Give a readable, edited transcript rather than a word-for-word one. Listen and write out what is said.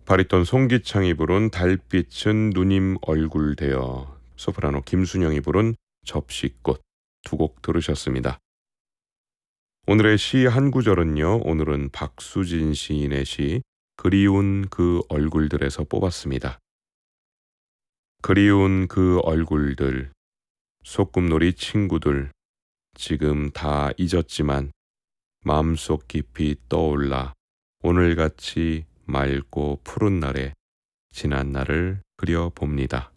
바리톤 송기창이 부른 달빛은 누님 얼굴 되어, 소프라노 김순영이 부른 접시꽃 두 곡 들으셨습니다. 오늘의 시 한 구절은요, 오늘은 박수진 시인의 시 그리운 그 얼굴들에서 뽑았습니다. 그리운 그 얼굴들, 소꿉놀이 친구들, 지금 다 잊었지만 마음속 깊이 떠올라 오늘같이 맑고 푸른 날에 지난 날을 그려봅니다.